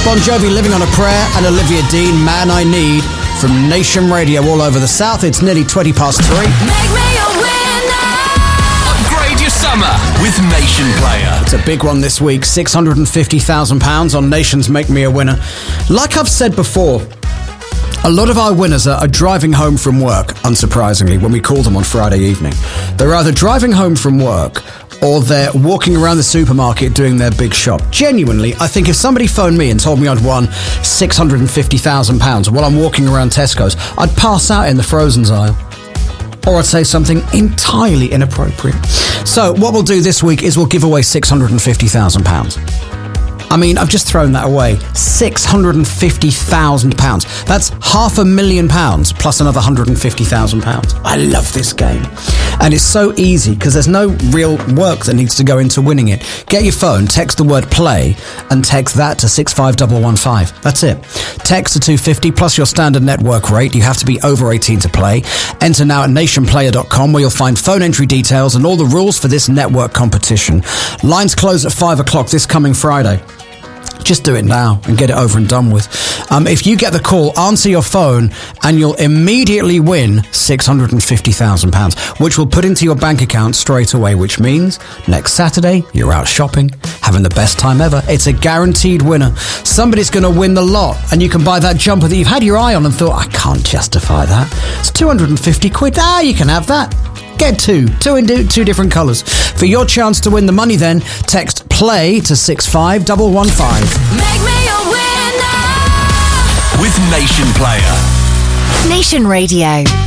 Bon Jovi, Living on a Prayer, and Olivia Dean, Man I Need, from Nation Radio all over the South. It's nearly 3:20. Make me a winner. Upgrade your summer with Nation Player. It's a big one this week, £650,000 on Nation's Make Me a Winner. Like I've said before, a lot of our winners are driving home from work, unsurprisingly, when we call them on Friday evening. They're either driving home from work or they're walking around the supermarket doing their big shop. Genuinely, I think if somebody phoned me and told me I'd won £650,000 while I'm walking around Tesco's, I'd pass out in the frozen aisle. Or I'd say something entirely inappropriate. So what we'll do this week is we'll give away £650,000. I mean, I've just thrown that away. £650,000. That's £500,000 plus another £150,000. I love this game. And it's so easy because there's no real work that needs to go into winning it. Get your phone, text the word play, and text that to 65115. That's it. Text to 250 plus your standard network rate. You have to be over 18 to play. Enter now at nationplayer.com where you'll find phone entry details and all the rules for this network competition. Lines close at 5 o'clock this coming Friday. Just do it now and get it over and done with. If you get the call, answer your phone and you'll immediately win £650,000, which we'll put into your bank account straight away, which means next Saturday, you're out shopping, having the best time ever. It's a guaranteed winner. Somebody's going to win the lot and you can buy that jumper that you've had your eye on and thought, I can't justify that. It's 250 quid. You can have that. Get two in two different colours. For your chance to win the money then, text PLAY to 65115. Make me a winner. With Nation Player. Nation Radio.